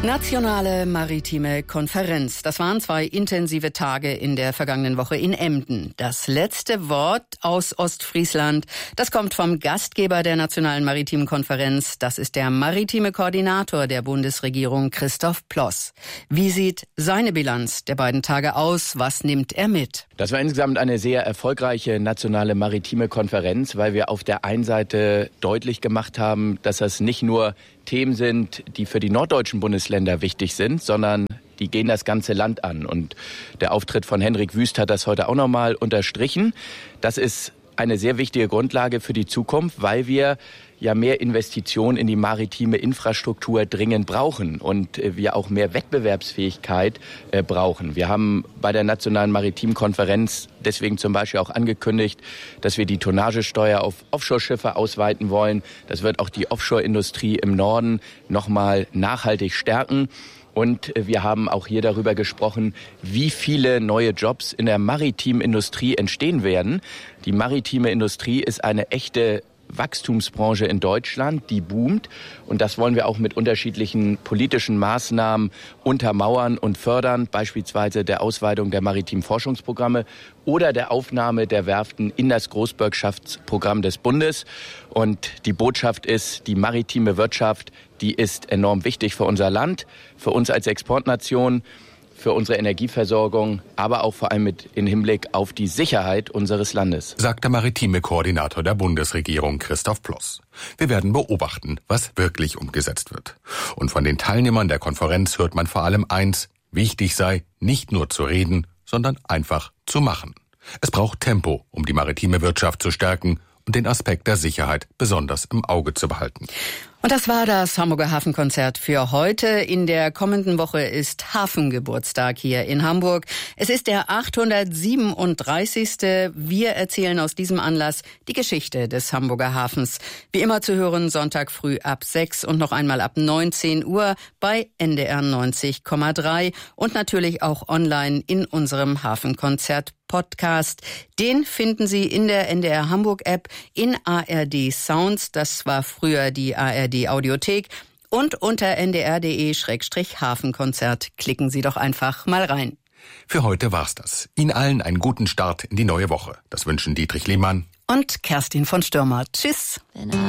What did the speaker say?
Nationale Maritime Konferenz. Das waren 2 intensive Tage in der vergangenen Woche in Emden. Das letzte Wort aus Ostfriesland, das kommt vom Gastgeber der Nationalen Maritimen Konferenz. Das ist der maritime Koordinator der Bundesregierung, Christoph Ploss. Wie sieht seine Bilanz der beiden Tage aus? Was nimmt er mit? Das war insgesamt eine sehr erfolgreiche Nationale Maritime Konferenz, weil wir auf der einen Seite deutlich gemacht haben, dass das nicht nur Themen sind, die für die norddeutschen Bundesländer wichtig sind, sondern die gehen das ganze Land an. Und der Auftritt von Henrik Wüst hat das heute auch nochmal unterstrichen. Das ist eine sehr wichtige Grundlage für die Zukunft, weil wir ja mehr Investitionen in die maritime Infrastruktur dringend brauchen und wir auch mehr Wettbewerbsfähigkeit brauchen. Wir haben bei der Nationalen Maritimen Konferenz deswegen zum Beispiel auch angekündigt, dass wir die Tonnagesteuer auf Offshore-Schiffe ausweiten wollen. Das wird auch die Offshore-Industrie im Norden nochmal nachhaltig stärken. Und wir haben auch hier darüber gesprochen, wie viele neue Jobs in der maritimen Industrie entstehen werden. Die maritime Industrie ist eine echte Wachstumsbranche in Deutschland, die boomt. Und das wollen wir auch mit unterschiedlichen politischen Maßnahmen untermauern und fördern, beispielsweise der Ausweitung der maritimen Forschungsprogramme oder der Aufnahme der Werften in das Großbürgschaftsprogramm des Bundes. Und die Botschaft ist, die maritime Wirtschaft, die ist enorm wichtig für unser Land, für uns als Exportnation, für unsere Energieversorgung, aber auch vor allem in Hinblick auf die Sicherheit unseres Landes, sagt der maritime Koordinator der Bundesregierung, Christoph Ploss. Wir werden beobachten, was wirklich umgesetzt wird. Und von den Teilnehmern der Konferenz hört man vor allem eins: Wichtig sei, nicht nur zu reden, sondern einfach zu machen. Es braucht Tempo, um die maritime Wirtschaft zu stärken und den Aspekt der Sicherheit besonders im Auge zu behalten. Und das war das Hamburger Hafenkonzert für heute. In der kommenden Woche ist Hafengeburtstag hier in Hamburg. Es ist der 837. Wir erzählen aus diesem Anlass die Geschichte des Hamburger Hafens. Wie immer zu hören, Sonntag früh ab 6 und noch einmal ab 19 Uhr bei NDR 90,3 und natürlich auch online in unserem Hafenkonzert Podcast. Den finden Sie in der NDR Hamburg App, in ARD Sounds, das war früher die ARD Audiothek, und unter ndr.de/Hafenkonzert. Klicken Sie doch einfach mal rein. Für heute war's das. Ihnen allen einen guten Start in die neue Woche. Das wünschen Dietrich Lehmann und Kerstin von Stürmer. Tschüss.